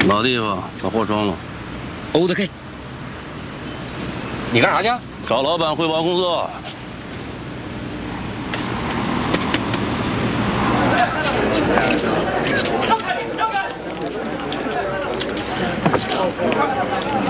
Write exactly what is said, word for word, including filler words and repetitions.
老地方，把货装了。 O K。你干啥去？ 找老板汇报工作。 让开！让开！